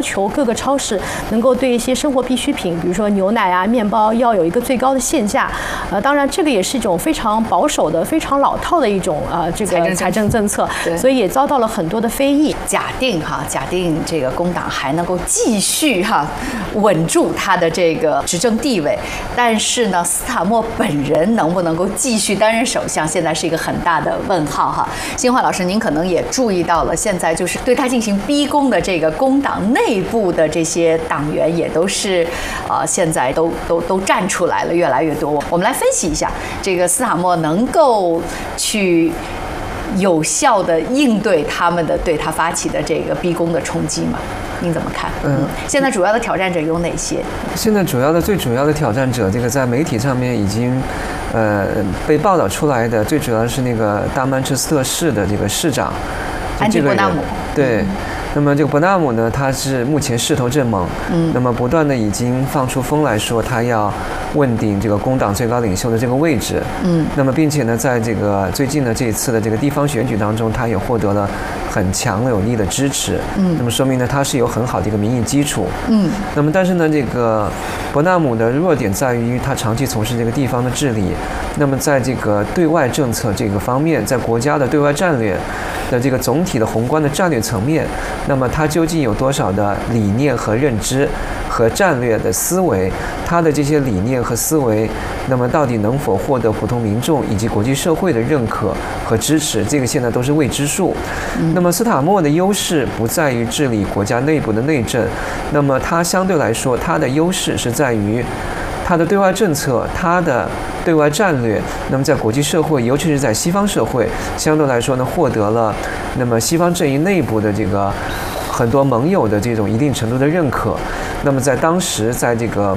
求各个超市能够对一些生活必需品，比如说牛奶啊、面包，要有一个最高的限价。当然这个也是一种非常保守的、非常老套的一种这个财政政策，所以也遭到了很多的非议。 假定这个工党还能够继续稳住他的这个执政地位，但是呢，斯塔默本人能不能够继续担任首相，现在是一个很大的问号哈。新华老师，您可能也注意到了，现在就是对他进行逼宫的这个工党内部的这些党员也都是现在都站出来了，越来越多。我们来分析一下这个斯塔默能够去有效的应对他们的对他发起的这个逼宫的冲击吗？您怎么看？现在主要的挑战者有哪些？ 现在最主要的挑战者，这个在媒体上面已经被报道出来的，最主要是那个大曼彻斯特市的这个市长安迪·伯纳姆。 对。那么这个伯纳姆呢，他是目前势头正猛，那么不断的已经放出风来说，他要问鼎这个工党最高领袖的这个位置，那么并且呢，在这个最近的这一次的这个地方选举当中，他也获得了很强有力的支持，那么说明呢，他是有很好的一个民意基础，那么但是呢，这个伯纳姆的弱点在于他长期从事这个地方的治理，那么在这个对外政策这个方面，在国家的对外战略的这个总体的宏观的战略层面，那么他究竟有多少的理念和认知和战略的思维，他的这些理念和思维，那么到底能否获得普通民众以及国际社会的认可和支持，这个现在都是未知数。那么斯塔默的优势不在于治理国家内部的内政，那么他相对来说，他的优势是在于他的对外政策，他的对外战略，那么在国际社会，尤其是在西方社会，相对来说呢，获得了那么西方阵营内部的这个很多盟友的这种一定程度的认可。那么在当时，在这个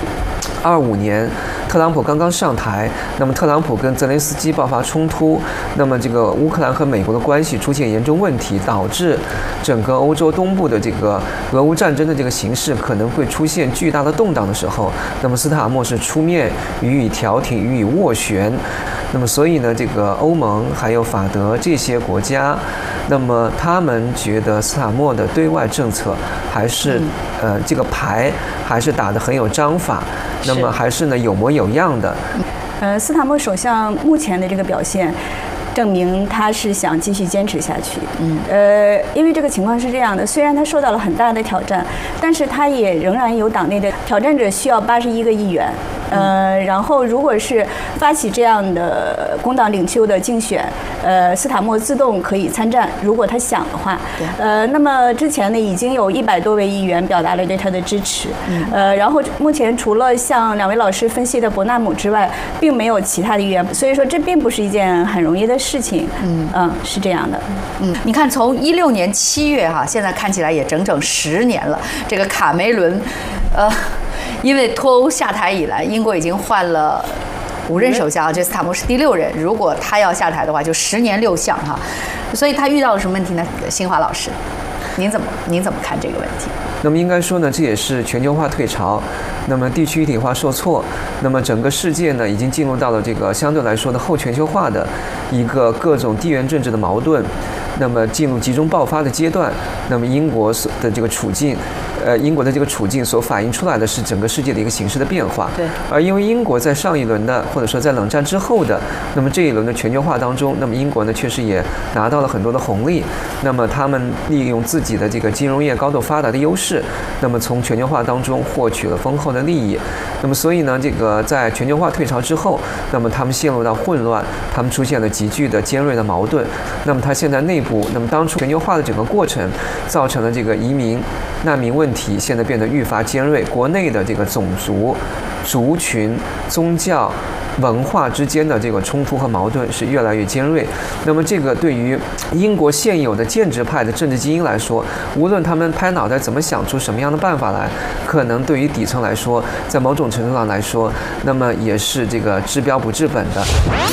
25年，特朗普刚刚上台，那么特朗普跟泽连斯基爆发冲突，那么这个乌克兰和美国的关系出现严重问题，导致整个欧洲东部的这个俄乌战争的这个形势可能会出现巨大的动荡的时候，那么斯塔默是出面予以调停，予以斡旋。那么所以呢，这个欧盟还有法德这些国家，那么他们觉得斯塔默的对外政策还是这个牌还是打得很有章法，那么还是呢有模有样的。 斯塔默首相目前的这个表现证明他是想继续坚持下去。因为这个情况是这样的，虽然他受到了很大的挑战，但是他也仍然有党内的挑战者需要81个议员。然后如果是发起这样的工党领袖的竞选，斯塔默自动可以参战，如果他想的话。那么之前呢，已经有100多位议员表达了对他的支持。然后目前除了像2位老师分析的伯纳姆之外，并没有其他的议员，所以说这并不是一件很容易的事情。是这样的。 你看，从16年7月现在看起来也整整10年了。这个卡梅伦，因为脱欧下台以来，英国已经换了5任首相，这斯塔默是第6任。如果他要下台的话，就10年6相所以他遇到了什么问题呢？新华老师，您怎么看这个问题？ 那么应该说呢，这也是全球化退潮，那么地区一体化受挫，那么整个世界呢已经进入到了这个相对来说的后全球化的一个各种地缘政治的矛盾，那么进入集中爆发的阶段。那么英国的这个处境，英国的这个处境所反映出来的是整个世界的一个形势的变化。 对。 而因为英国在上一轮的，或者说在冷战之后的，那么这一轮的全球化当中，那么英国呢确实也拿到了很多的红利。那么他们利用自己的这个金融业高度发达的优势，那么从全球化当中获取了丰厚的利益。那么所以呢，这个在全球化退潮之后，那么他们陷入到混乱，他们出现了急剧的尖锐的矛盾。那么他现在内部，那么当初全球化的整个过程，造成了这个移民、难民问题现在变得愈发尖锐，国内的这个种族、族群、宗教、文化之间的这个冲突和矛盾是越来越尖锐。那么这个对于英国现有的建制派的政治精英来说，无论他们拍脑袋怎么想出什么样的办法来，可能对于底层来说，在某种程度上来说，那么也是这个治标不治本的。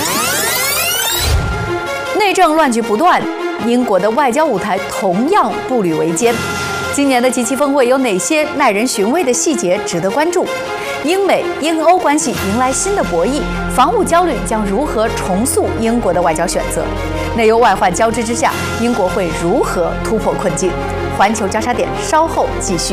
内政乱局不断，英国的外交舞台同样步履维艰。今年的G7峰会有哪些耐人寻味的细节值得关注？英美、英欧关系迎来新的博弈，防务焦虑将如何重塑英国的外交选择？内忧外患交织之下，英国会如何突破困境？环球交叉点稍后继续。